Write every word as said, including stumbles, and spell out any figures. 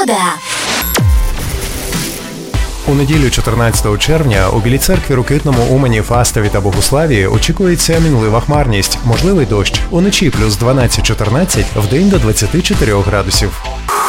Погода. У неділю чотирнадцятого червня у Білій Церкві, Рокитному, Умані, Фастові та Богуславі очікується мінлива хмарність, можливий дощ. Уночі плюс дванадцять-чотирнадцять, вдень до двадцять чотири градусів.